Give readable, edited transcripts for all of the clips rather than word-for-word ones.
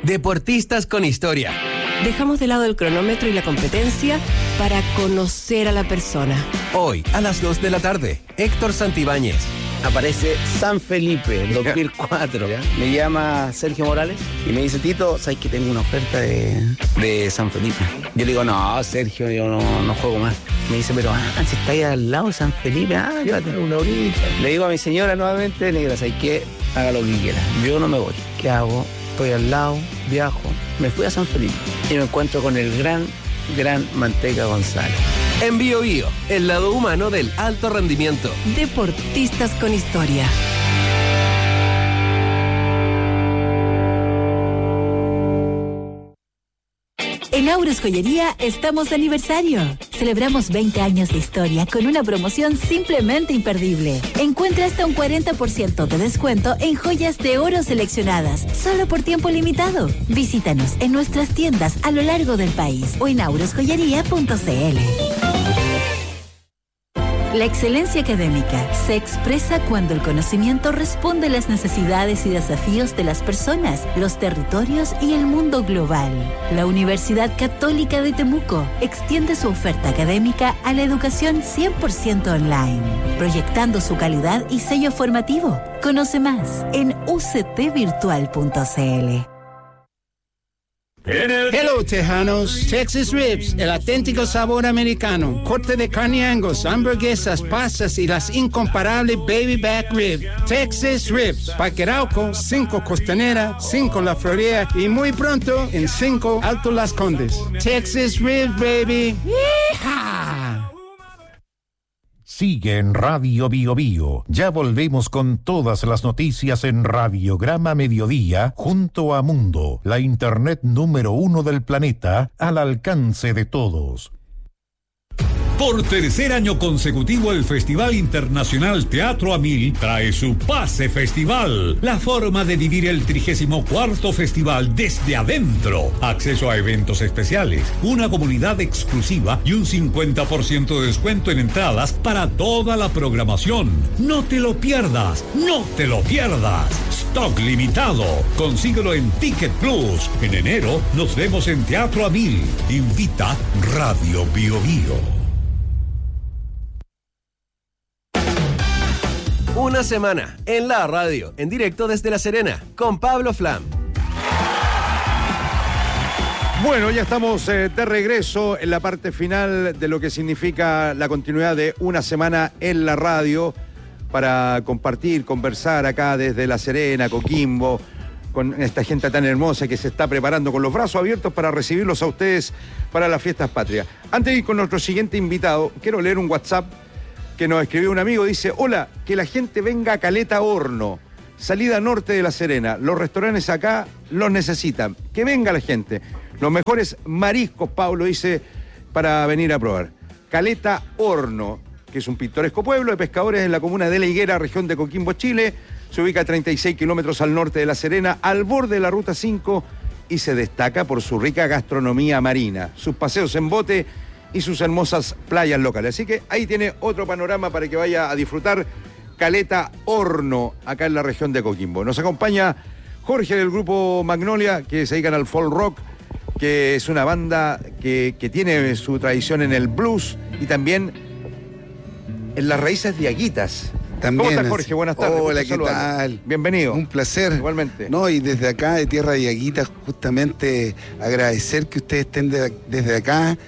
Deportistas con historia. Dejamos de lado el cronómetro y la competencia para conocer a la persona. Hoy, a las 2 de la tarde, Héctor Santibáñez. Aparece San Felipe, 2004. ¿Ya? Me llama Sergio Morales y me dice: Tito, ¿sabes que tengo una oferta de San Felipe? Yo le digo: no, Sergio, yo no juego más. Me dice: pero si está ahí al lado de San Felipe, llévate una horita. Le digo a mi señora nuevamente: negra, ¿sabes qué? Haga lo que quiera. Yo no me voy. ¿Qué hago? Estoy al lado, viajo. Me fui a San Felipe y me encuentro con el gran Manteca González. En Bio Bio, el lado humano del alto rendimiento. Deportistas con historia. En Aures Joyería estamos de aniversario. Celebramos 20 años de historia con una promoción simplemente imperdible. Encuentra hasta un 40% de descuento en joyas de oro seleccionadas, solo por tiempo limitado. Visítanos en nuestras tiendas a lo largo del país o en auresjoyería.cl. La excelencia académica se expresa cuando el conocimiento responde a las necesidades y desafíos de las personas, los territorios y el mundo global. La Universidad Católica de Temuco extiende su oferta académica a la educación 100% online, proyectando su calidad y sello formativo. Conoce más en uctvirtual.cl. Hello, Tejanos. Texas Ribs, el auténtico sabor americano. Corte de carne Angus, hamburguesas, pastas y las incomparables Baby Back Rib. Texas Ribs, Parque Arauco, 5 Costanera, 5 La Florida y muy pronto en 5 Alto Las Condes. Texas Ribs, baby. ¡Yeehaw! Sigue en Radio Bio Bio. Ya volvemos con todas las noticias en Radiograma Mediodía, junto a Mundo, la internet número 1 del planeta, al alcance de todos. Por tercer año consecutivo, el Festival Internacional Teatro a Mil trae su Pase Festival, la forma de vivir el 34º festival desde adentro. Acceso a eventos especiales, una comunidad exclusiva y un 50% de descuento en entradas para toda la programación. No te lo pierdas, no te lo pierdas. Stock limitado. Consíguelo en Ticket Plus. En enero nos vemos en Teatro a Mil. Invita Radio Bio Bio. Una semana en la radio, en directo desde La Serena, con Pablo Flam. Bueno, ya estamos de regreso en la parte final de lo que significa la continuidad de una semana en la radio para compartir, conversar acá desde La Serena, Coquimbo, con esta gente tan hermosa que se está preparando con los brazos abiertos para recibirlos a ustedes para las fiestas patrias. Antes de ir con nuestro siguiente invitado, quiero leer un WhatsApp que nos escribió un amigo. Dice: hola, que la gente venga a Caleta Horno, salida norte de La Serena. Los restaurantes acá los necesitan. Que venga la gente. Los mejores mariscos, Pablo dice, para venir a probar. Caleta Horno, que es un pintoresco pueblo de pescadores en la comuna de La Higuera, región de Coquimbo, Chile. Se ubica a 36 kilómetros al norte de La Serena, al borde de la Ruta 5, y se destaca por su rica gastronomía marina, sus paseos en bote y sus hermosas playas locales. Así que ahí tiene otro panorama para que vaya a disfrutar Caleta Horno, acá en la región de Coquimbo. Nos acompaña Jorge del grupo Magnolia, que se dedican al folk rock, que es una banda que tiene su tradición en el blues y también en las raíces diaguitas. También. ¿Cómo estás, Jorge? Buenas tardes. Hola, ¿qué tal? Bienvenido. Un placer. Igualmente. No, y desde acá, de Tierra de Diaguitas, justamente agradecer que ustedes estén desde acá,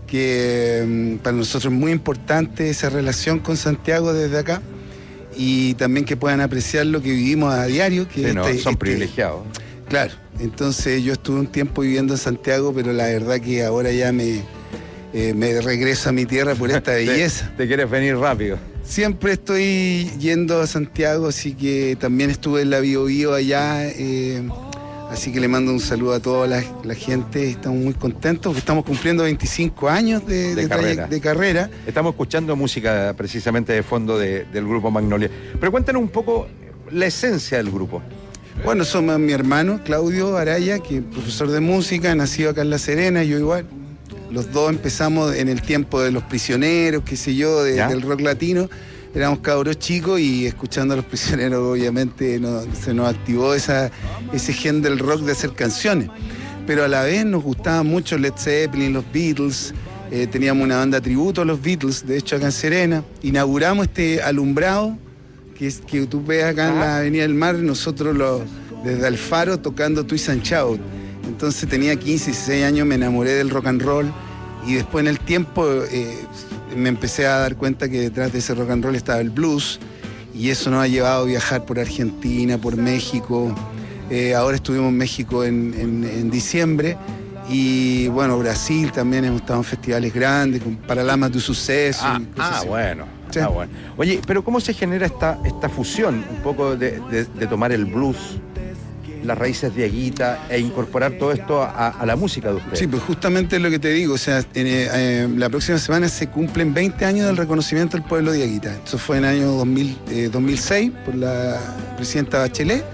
que para nosotros es muy importante esa relación con Santiago desde acá, y también que puedan apreciar lo que vivimos a diario. Que sí, son privilegiados. Claro, entonces yo estuve un tiempo viviendo en Santiago, pero la verdad que ahora ya me regreso a mi tierra por esta belleza. ¿Te quieres venir rápido? Siempre estoy yendo a Santiago, así que también estuve en la Bio Bio allá, así que le mando un saludo a toda la gente. Estamos muy contentos porque estamos cumpliendo 25 años de carrera. Estamos escuchando música precisamente de fondo del grupo Magnolia. Pero cuéntanos un poco la esencia del grupo. Bueno, somos mi hermano Claudio Araya, que es profesor de música, nacido acá en La Serena, yo igual. Los dos empezamos en el tiempo de Los Prisioneros, qué sé yo, del rock latino, éramos cabros chicos y escuchando a Los Prisioneros obviamente se nos activó ese gen del rock de hacer canciones. Pero a la vez nos gustaba mucho Led Zeppelin, los Beatles, teníamos una banda tributo a los Beatles, de hecho acá en Serena. Inauguramos este alumbrado que tú ves acá en la Avenida del Mar, nosotros desde Alfaro tocando Twist and Shout. Entonces tenía 15, 16 años, me enamoré del rock and roll y después en el tiempo me empecé a dar cuenta que detrás de ese rock and roll estaba el blues y eso nos ha llevado a viajar por Argentina, por México. Ahora estuvimos en México en diciembre y bueno, Brasil también hemos estado en festivales grandes, con Paralamas de Suceso. Bueno. Sí. Bueno. Oye, pero ¿cómo se genera esta fusión un poco de tomar el blues, las raíces de Aguita e incorporar todo esto a la música de ustedes? Sí, pues justamente es lo que te digo, o sea, la próxima semana se cumplen 20 años del reconocimiento del pueblo de Aguita. Eso fue en el año 2006 por la presidenta Bachelet.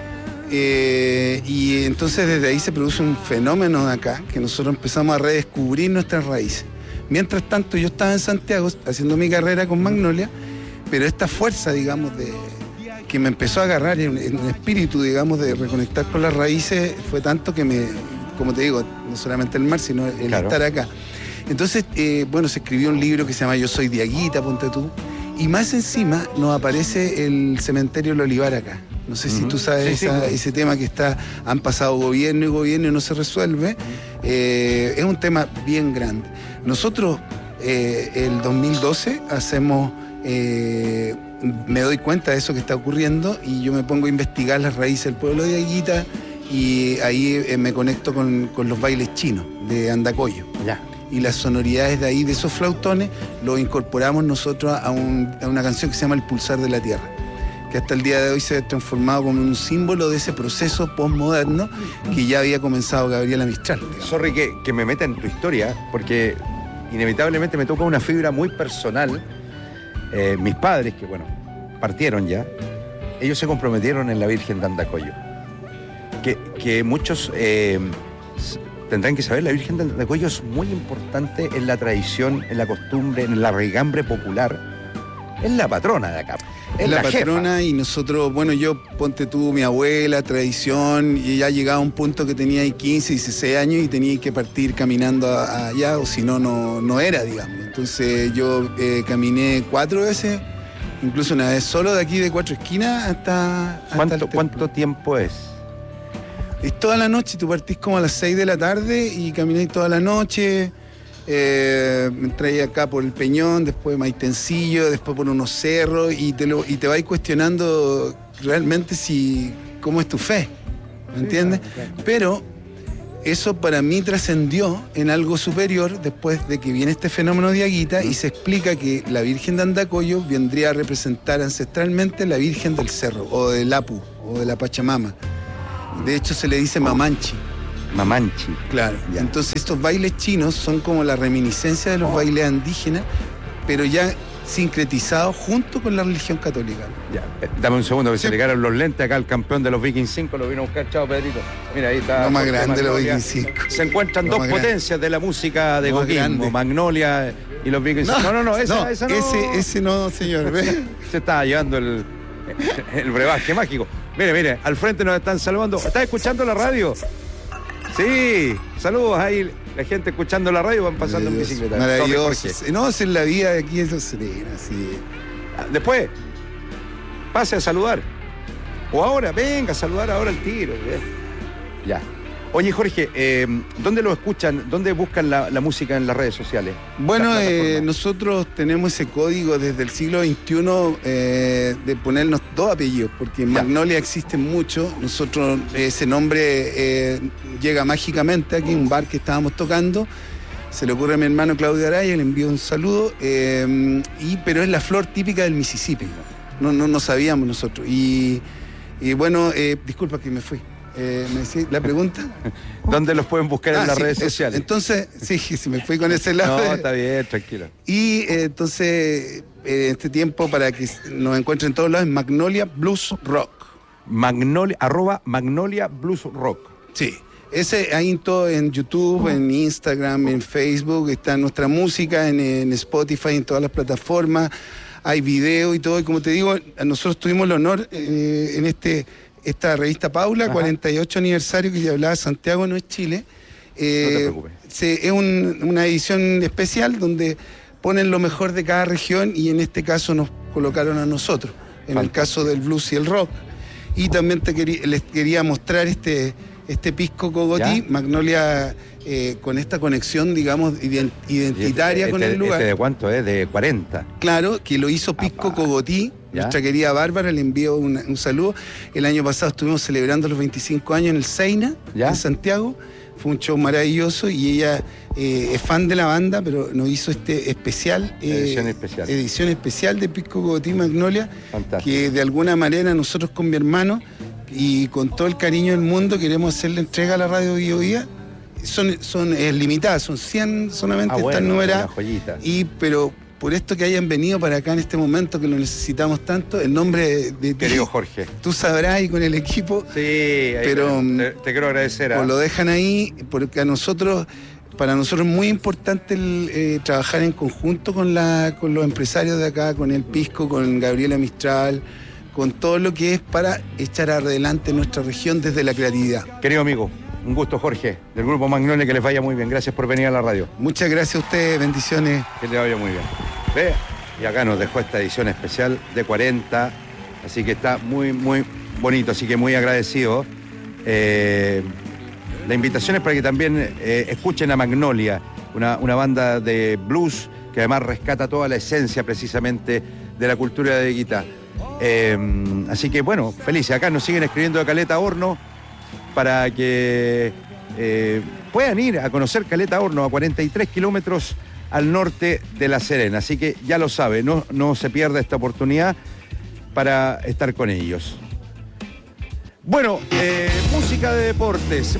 Y entonces desde ahí se produce un fenómeno de acá, que nosotros empezamos a redescubrir nuestras raíces. Mientras tanto yo estaba en Santiago haciendo mi carrera con Magnolia, pero esta fuerza, digamos, que me empezó a agarrar en un espíritu, digamos, de reconectar con las raíces, fue tanto que como te digo, no solamente el mar, sino el estar acá. Entonces, bueno, se escribió un libro que se llama Yo soy de Aguita, ponte tú, y más encima nos aparece el cementerio del Olivar acá. No sé si tú sabes ese tema que han pasado gobierno y gobierno y no se resuelve. Es un tema bien grande. Nosotros, el 2012, hacemos... me doy cuenta de eso que está ocurriendo y yo me pongo a investigar las raíces del pueblo de Aguita y ahí me conecto con los bailes chinos de Andacollo. Ya. Y las sonoridades de ahí, de esos flautones, lo incorporamos nosotros a una canción que se llama El Pulsar de la Tierra, que hasta el día de hoy se ha transformado como un símbolo de ese proceso postmoderno que ya había comenzado Gabriela Mistral. Sorry que me meta en tu historia, porque inevitablemente me toca una fibra muy personal. Mis padres, que bueno, partieron ya, ellos se comprometieron en la Virgen de Andacollo. Que muchos tendrán que saber, la Virgen de Andacollo es muy importante en la tradición, en la costumbre, en la raigambre popular. Es la patrona de acá. Es la patrona jefa. Y nosotros, bueno, yo, ponte tú, mi abuela, tradición, y ya llegaba a un punto que tenía ahí 15, 16 años y tenía que partir caminando allá, o si no era, digamos. Entonces yo caminé 4 veces, incluso una vez solo de aquí de 4 esquinas hasta ¿Cuánto tiempo es? Es toda la noche, tú partís como a las 6 de la tarde y camináis toda la noche. Me traía acá por el Peñón, después Maitencillo, después por unos cerros y te vais cuestionando realmente cómo es tu fe, ¿me entiendes? Claro. Pero eso para mí trascendió en algo superior después de que viene este fenómeno de Aguita y se explica que la Virgen de Andacollo vendría a representar ancestralmente la Virgen del Cerro o del Apu o de la Pachamama. De hecho se le dice Mamanchi. Mamanchi. Claro. Ya. Entonces estos bailes chinos son como la reminiscencia de los bailes indígenas, pero ya sincretizados junto con la religión católica. Ya, dame un segundo que se le quedaron los lentes acá al campeón de los Vikings 5, lo vino a buscar, chao Pedrito. Mira, ahí está. Lo más grande los Vikings 5. Se encuentran dos potencias de la música de Coquimbo, Magnolia y los Vikings 5. No, esa no. Ese no, señor. Se está llevando el brebaje mágico. Mire, al frente nos están saludando. ¿Estás escuchando la radio? Sí, saludos ahí, la gente escuchando la radio, van pasando en bicicleta. Maravilloso. No, es en la vida de aquí, eso Serena, sí. Después, pase a saludar. O ahora, venga a saludar ahora al tiro. Ya. Oye, Jorge, ¿dónde lo escuchan? ¿Dónde buscan la música en las redes sociales? Bueno, nosotros tenemos ese código desde el siglo XXI de ponernos 2 apellidos, porque en Magnolia existen muchos. Nosotros, ese nombre llega mágicamente aquí, un bar que estábamos tocando. Se le ocurre a mi hermano Claudio Araya, le envío un saludo, pero es la flor típica del Mississippi. No sabíamos nosotros. Y bueno, disculpa que me fui. ¿Me decís la pregunta? ¿Dónde los pueden buscar en las redes sociales? Entonces, sí, me fui con ese lado. No, está bien, tranquilo. Y entonces, este tiempo para que nos encuentren en todos lados es Magnolia Blues Rock. @Magnolia Blues Rock. Sí. Ahí en todo, en YouTube, en Instagram, en Facebook, está nuestra música, en Spotify, en todas las plataformas. hay video y todo, y como te digo, nosotros tuvimos el honor en esta revista Paula, 48 aniversario, que ya hablaba Santiago no es Chile. No te preocupes. Es una edición especial donde ponen lo mejor de cada región, y en este caso nos colocaron a nosotros, en el caso del blues y el rock. Y también les quería mostrar este pisco cogotí, Magnolia, con esta conexión, digamos, identitaria con el lugar. ¿De cuánto es? De 40. Claro, que lo hizo Pisco Cogotí. Nuestra querida Bárbara, le envío un saludo. El año pasado estuvimos celebrando los 25 años en el Seina, en Santiago. Fue un show maravilloso, y ella es fan de la banda, pero nos hizo este edición especial de Pisco Cogotí Magnolia. Fantástico. Que de alguna manera nosotros con mi hermano y con todo el cariño del mundo queremos hacerle entrega a la radio Bio Vía. Es limitada, son 100 solamente, están numeradas. Pero por esto que hayan venido para acá en este momento que lo necesitamos tanto, en nombre de querido Jorge, tú sabrás, y con el equipo. Sí, pero te quiero agradecer. Pues lo dejan ahí, porque para nosotros es muy importante trabajar en conjunto con los empresarios de acá, con el Pisco, con Gabriela Mistral, con todo lo que es para echar adelante nuestra región desde la creatividad. Querido amigo, un gusto, Jorge, del Grupo Magnolia, que les vaya muy bien. Gracias por venir a la radio. Muchas gracias a ustedes, bendiciones. Que les vaya muy bien. Ve, y acá nos dejó esta edición especial de 40, así que está muy, muy bonito, así que muy agradecido. La invitación es para que también escuchen a Magnolia, una banda de blues que además rescata toda la esencia precisamente de la cultura de Guita. Así que bueno, felices. Acá nos siguen escribiendo de Caleta Horno para que puedan ir a conocer Caleta Horno, a 43 kilómetros al norte de La Serena. Así que ya lo sabe, no se pierda esta oportunidad para estar con ellos. Bueno, música de deportes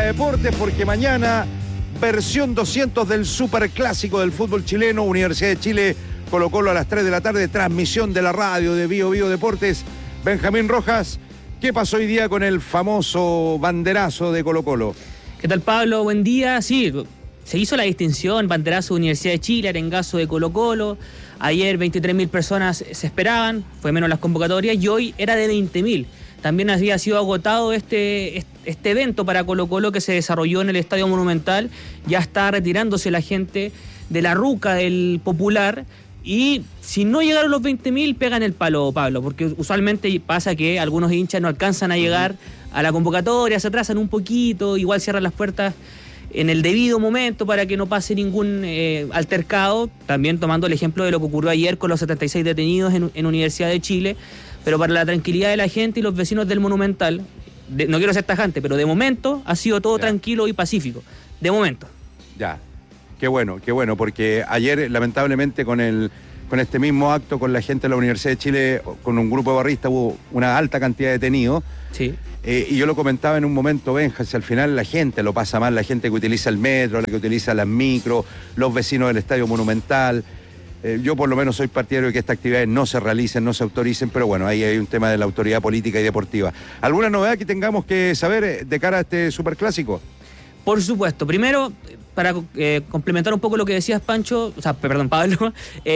porque mañana versión 200 del superclásico del fútbol chileno, Universidad de Chile, Colo-Colo a las 3 de la tarde, transmisión de la radio de Bio Bio Deportes. Benjamín Rojas, ¿qué pasó hoy día con el famoso banderazo de Colo-Colo? ¿Qué tal, Pablo? Buen día. Sí, se hizo la distinción, banderazo de Universidad de Chile, arengazo de Colo-Colo. Ayer 23.000 personas se esperaban, fue menos las convocatorias, y hoy era de 20.000. También había sido agotado este evento para Colo-Colo que se desarrolló en el Estadio Monumental. Ya está retirándose la gente de la ruca del Popular. Y si no llegaron los 20.000, pegan el palo, Pablo, porque usualmente pasa que algunos hinchas no alcanzan a llegar a la convocatoria, se atrasan un poquito, igual cierran las puertas en el debido momento para que no pase ningún altercado, también tomando el ejemplo de lo que ocurrió ayer con los 76 detenidos en Universidad de Chile, pero para la tranquilidad de la gente y los vecinos del Monumental, no quiero ser tajante, pero de momento ha sido todo tranquilo y pacífico, de momento. Ya. Qué bueno, porque ayer, lamentablemente, con este mismo acto, con la gente de la Universidad de Chile, con un grupo de barristas, hubo una alta cantidad de detenidos. Sí. Y yo lo comentaba en un momento, Benja, si al final la gente lo pasa mal, la gente que utiliza el metro, la que utiliza las micros, los vecinos del Estadio Monumental. Yo por lo menos soy partidario de que estas actividades no se realicen, no se autoricen, pero bueno, ahí hay un tema de la autoridad política y deportiva. ¿Alguna novedad que tengamos que saber de cara a este superclásico? Por supuesto. Primero, para complementar un poco lo que decías, Pancho, Pablo.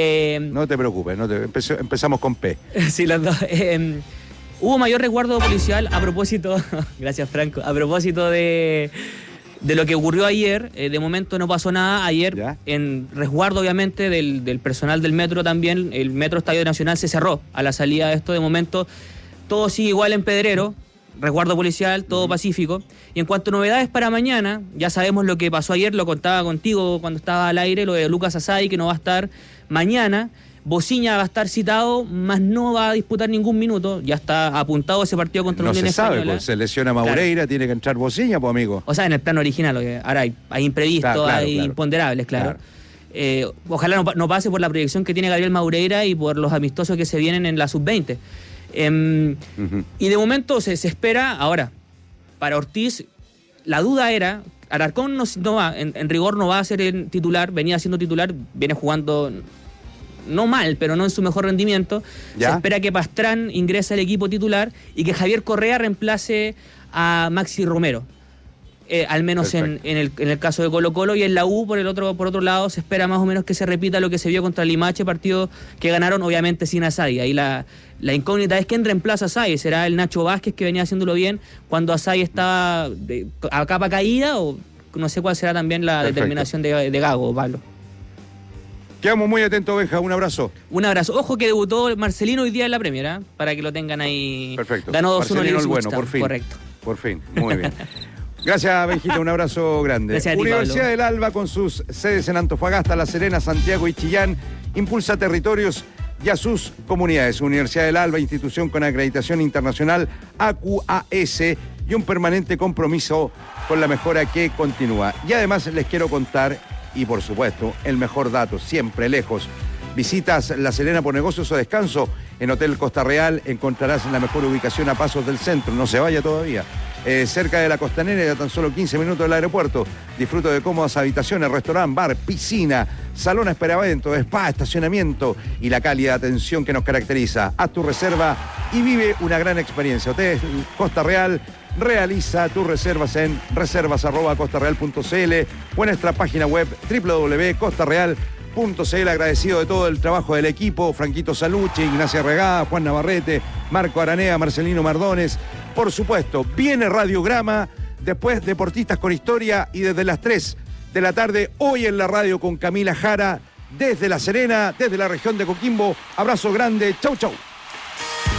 No te preocupes, empezamos con P. Sí, las dos. Hubo mayor resguardo policial a propósito, gracias Franco, a propósito de lo que ocurrió ayer. De momento no pasó nada. Ayer, en resguardo obviamente del personal del metro también, el Metro Estadio Nacional se cerró a la salida de esto. De momento todo sigue igual en Pedrero. Resguardo policial, todo pacífico. Y en cuanto a novedades para mañana, ya sabemos lo que pasó ayer, lo contaba contigo cuando estaba al aire, lo de Lucas Asadi, que no va a estar mañana. Bociña va a estar citado, más no va a disputar ningún minuto. Ya está apuntado ese partido contra la Unión Española. No se sabe, pues se lesiona Maureira, claro. Tiene que entrar Bociña, pues amigo. O sea, en el plano original, ahora hay imprevistos, hay imponderables, claro. Ojalá no pase por la proyección que tiene Gabriel Maureira y por los amistosos que se vienen en la sub-20. Y de momento se espera. Ahora, para Ortiz, la duda era, Alarcón no va, en rigor no va a ser el titular, venía siendo titular, viene jugando no mal, pero no en su mejor rendimiento. ¿Ya? Se espera que Pastrán ingrese al equipo titular y que Javier Correa reemplace a Maxi Romero. al menos en el caso de Colo-Colo, y en la U por otro lado se espera más o menos que se repita lo que se vio contra Limache, partido que ganaron obviamente sin Asai. Ahí la incógnita es quién reemplaza a Asai. ¿Será el Nacho Vázquez, que venía haciéndolo bien cuando Asai estaba a capa caída, o no sé cuál será también la determinación de Gago, Pablo? Quedamos muy atentos, Benja. Un abrazo. Un abrazo. Ojo que debutó Marcelino hoy día en la Premier, para que lo tengan ahí. Perfecto. Ganó 2-1 Marcelino el bueno, por fin. Correcto. Por fin, muy bien. Gracias, Benjita, un abrazo grande. Gracias a ti, Universidad Pablo. del Alba, con sus sedes en Antofagasta, La Serena, Santiago y Chillán, impulsa territorios y a sus comunidades. Universidad del Alba, institución con acreditación internacional AQAS y un permanente compromiso con la mejora que continúa. Y además les quiero contar, y por supuesto, el mejor dato, siempre lejos. Visitas La Serena por negocios o descanso. En Hotel Costa Real encontrarás la mejor ubicación a pasos del centro. No se vaya todavía. Cerca de la Costanera y a tan solo 15 minutos del aeropuerto. Disfruta de cómodas habitaciones, restaurante, bar, piscina, salón espera eventos, spa, estacionamiento y la cálida atención que nos caracteriza. Haz tu reserva y vive una gran experiencia. Hotel Costa Real. Realiza tus reservas en reservas@costareal.cl o en nuestra página web www.costareal.cl. Agradecido de todo el trabajo del equipo: Franquito Salucci, Ignacia Regada, Juan Navarrete, Marco Aranea, Marcelino Mardones. Por supuesto, viene Radiograma, después Deportistas con Historia, y desde las 3 de la tarde, hoy en la radio con Camila Jara, desde La Serena, desde la región de Coquimbo. Abrazo grande, chau chau.